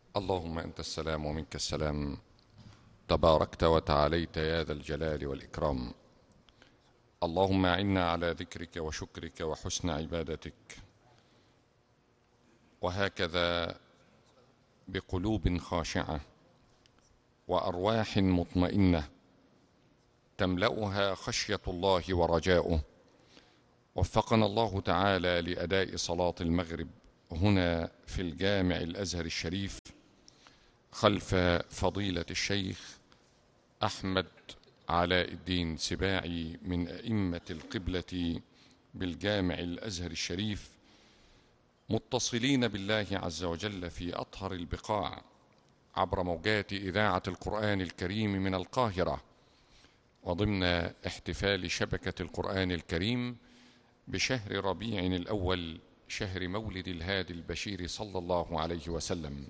اللهم أنت السلام ومنك السلام، تباركت وتعاليت يا ذا الجلال والإكرام. اللهم أعنا على ذكرك وشكرك وحسن عبادتك، وهكذا بقلوب خاشعة وأرواح مطمئنة تملأها خشية الله ورجاؤه. وفقنا الله تعالى لأداء صلاة المغرب هنا في الجامع الأزهر الشريف خلف فضيلة الشيخ أحمد علاء الدين سباعي من أئمة القبلة بالجامع الأزهر الشريف، متصلين بالله عز وجل في أطهر البقاع عبر موجات إذاعة القرآن الكريم من القاهرة، وضمن احتفال شبكة القرآن الكريم بشهر ربيع الأول، شهر مولد الهادي البشير صلى الله عليه وسلم.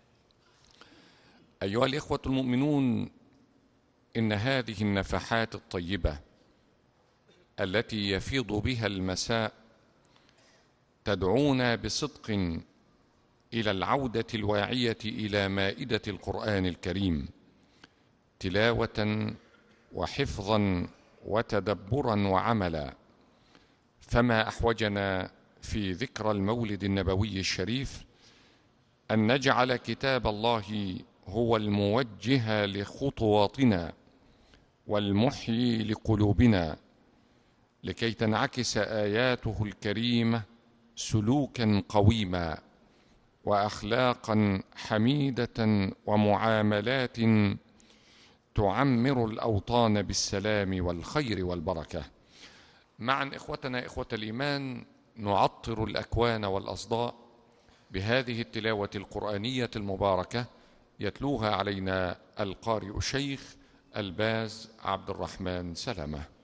أيها الإخوة المؤمنون، إن هذه النفحات الطيبة التي يفيض بها المساء تدعونا بصدق إلى العودة الواعية إلى مائدة القرآن الكريم، تلاوة وحفظا وتدبرا وعملا. فما أحوجنا في ذكرى المولد النبوي الشريف أن نجعل كتاب الله هو الموجه لخطواتنا والمحيي لقلوبنا، لكي تنعكس آياته الكريمة سلوكا قويما وأخلاقا حميدة ومعاملات تعمر الأوطان بالسلام والخير والبركة. معا إخوتنا إخوة الإيمان، نعطر الأكوان والأصداء بهذه التلاوة القرآنية المباركة، يتلوها علينا القارئ الشيخ الباز عبد الرحمن سلامة.